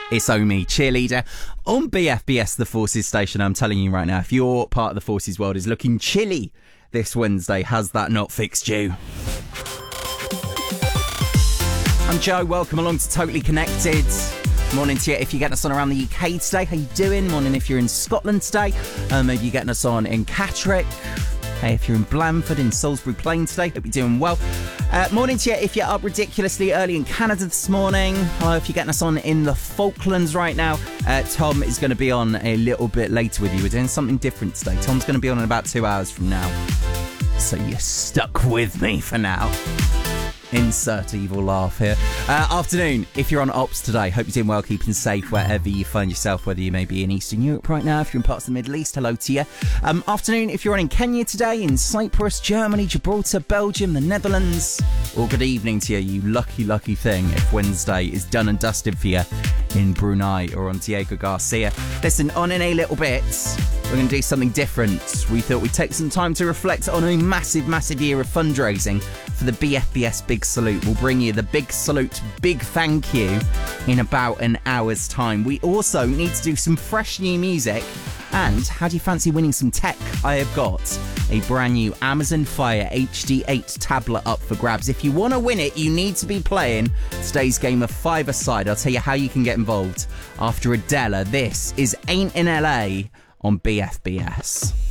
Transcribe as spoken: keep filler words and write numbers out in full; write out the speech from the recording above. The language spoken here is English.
It's Omi, cheerleader, on B F B S, the Forces station. I'm telling you right now, if your part of the Forces world is looking chilly this Wednesday, has that not fixed you? I'm Joe, welcome along to Totally Connected. Morning to you if you're getting us on around the U K today. How you doing? Morning if you're in Scotland today. Uh, maybe you're getting us on in Catterick. Hey, if you're in Blandford, in Salisbury Plain today, hope you're doing well. Uh, morning to you if you're up ridiculously early in Canada this morning. Hello if you're getting us on in the Falklands right now. Uh, Tom is going to be on a little bit later with you. We're doing something different today. Tom's going to be on in about two hours from now. So you're stuck with me for now. Insert evil laugh here. Uh, afternoon, if you're on ops today, hope you're doing well, keeping safe wherever you find yourself, whether you may be in Eastern Europe right now, if you're in parts of the Middle East, hello to you. Um, afternoon, if you're on in Kenya today, in Cyprus, Germany, Gibraltar, Belgium, the Netherlands, or good evening to you, you lucky, lucky thing, if Wednesday is done and dusted for you in Brunei or on Diego Garcia. Listen, on in a little bit, we're going to do something different. We thought we'd take some time to reflect on a massive, massive year of fundraising for the B F B S Big Salute. We'll bring you the Big Salute Big Thank You in about an hour's time. We also need to do some fresh new music. And how do you fancy winning some tech? I have got a brand new Amazon Fire H D eight tablet up for grabs. If you want to win it, you need to be playing today's game of five-a-side. I'll tell you how you can get involved after Adela. This is Ain't in L A on B F B S.